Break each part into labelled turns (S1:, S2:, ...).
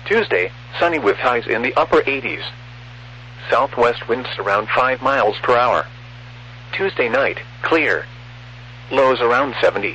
S1: Tuesday, sunny with highs in the upper 80s. Southwest winds around 5 miles per hour. Tuesday night, clear. Lows around 70.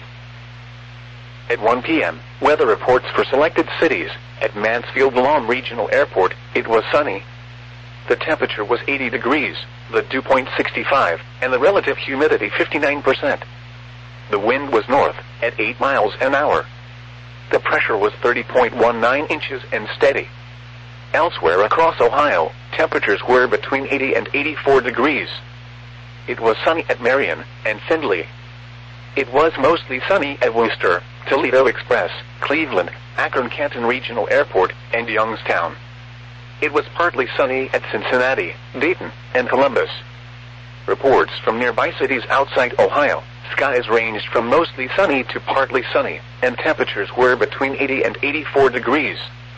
S1: At 1 p.m., weather reports for selected cities. At Mansfield Lahm Regional Airport, it was sunny. The temperature was 80 degrees, the dew point 65, and the relative humidity 59%. The wind was north, at 8 miles an hour. The pressure was 30.19 inches and steady. Elsewhere across Ohio, temperatures were between 80 and 84 degrees. It was sunny at Marion and Findlay. It was mostly sunny at Worcester, Toledo Express, Cleveland, Akron-Canton Regional Airport, and Youngstown. It was partly sunny at Cincinnati, Dayton, and Columbus. Reports from nearby cities outside Ohio, skies ranged from mostly sunny to partly sunny, and temperatures were between 80 and 84 degrees.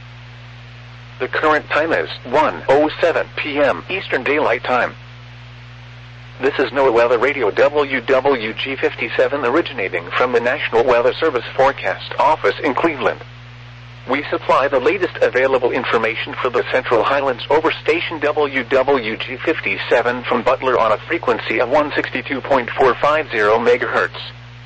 S1: The current time is 1:07 p.m. Eastern Daylight Time. This is NOAA Weather Radio WWG57 originating from the National Weather Service Forecast Office in Cleveland. We supply the latest available information for the Central Highlands over station WWG57 from Butler on a frequency of 162.450 MHz.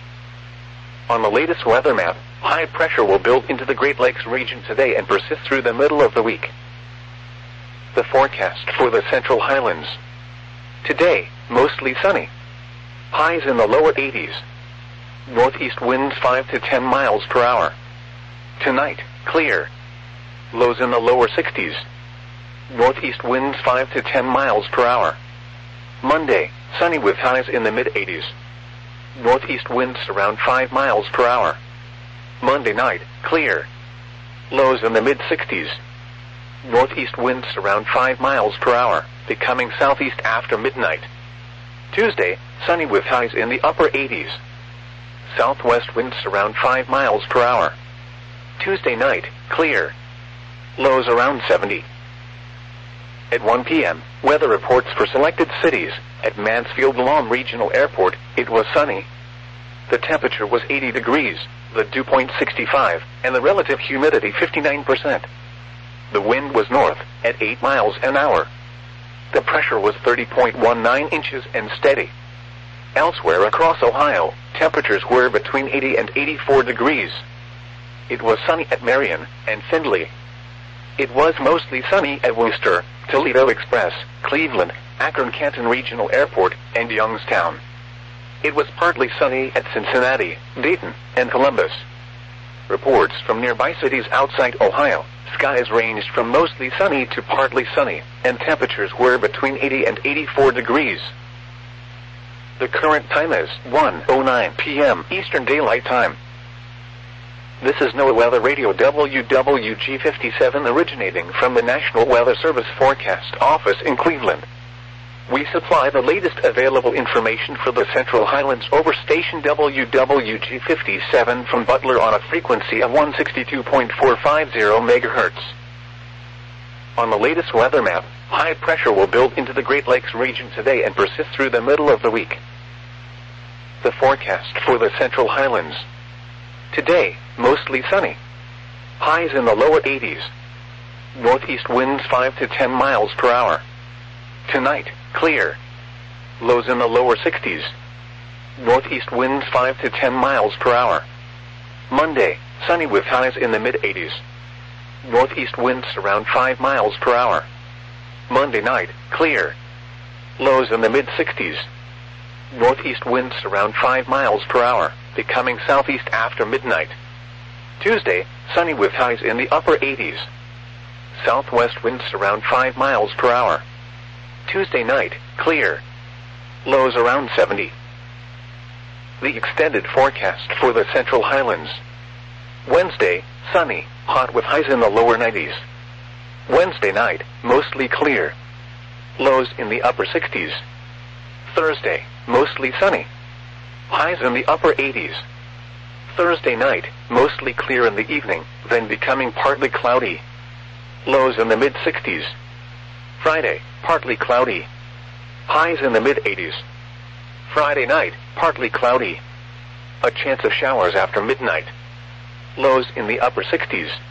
S1: On the latest weather map, high pressure will build into the Great Lakes region today and persist through the middle of the week. The forecast for the Central Highlands. Today, mostly sunny. Highs in the lower 80s. Northeast winds 5 to 10 miles per hour. Tonight, clear. Lows in the lower 60s. Northeast winds 5 to 10 miles per hour. Monday, sunny with highs in the mid-80s. Northeast winds around 5 miles per hour. Monday night, clear. Lows in the mid-60s. Northeast winds around 5 miles per hour, becoming southeast after midnight. Tuesday, sunny with highs in the upper 80s. Southwest winds around 5 miles per hour. Tuesday night, clear. Lows around 70. At 1 p.m., weather reports for selected cities. At Mansfield Lahm Regional Airport, it was sunny. The temperature was 80 degrees, the dew point 65, and the relative humidity 59%. The wind was north, at 8 miles an hour. The pressure was 30.19 inches and steady. Elsewhere across Ohio, temperatures were between 80 and 84 degrees. It was sunny at Marion and Findlay. It was mostly sunny at Worcester, Toledo Express, Cleveland, Akron-Canton Regional Airport, and Youngstown. It was partly sunny at Cincinnati, Dayton, and Columbus. Reports from nearby cities outside Ohio, skies ranged from mostly sunny to partly sunny, and temperatures were between 80 and 84 degrees. The current time is 1:09 p.m. Eastern Daylight Time. This is NOAA Weather Radio WWG57 originating from the National Weather Service Forecast Office in Cleveland. We supply the latest available information for the Central Highlands over station WWG57 from Butler on a frequency of 162.450 MHz. On the latest weather map, high pressure will build into the Great Lakes region today and persist through the middle of the week. The forecast for the Central Highlands. Today, mostly sunny. Highs in the lower 80s. Northeast winds 5 to 10 miles per hour. Tonight, clear. Lows in the lower 60s. Northeast winds 5 to 10 miles per hour. Monday, sunny with highs in the mid-80s. Northeast winds around 5 miles per hour. Monday night, clear. Lows in the mid-60s. Northeast winds around 5 miles per hour, becoming southeast after midnight. Tuesday, sunny with highs in the upper 80s. Southwest winds around 5 miles per hour. Tuesday night, clear. Lows around 70. The extended forecast for the Central Highlands. Wednesday, sunny, hot with highs in the lower 90s. Wednesday night, mostly clear. Lows in the upper 60s. Thursday, mostly sunny. Highs in the upper 80s. Thursday night, mostly clear in the evening, then becoming partly cloudy. Lows in the mid-60s. Friday, partly cloudy. Highs in the mid-80s. Friday night, partly cloudy. A chance of showers after midnight. Lows in the upper 60s.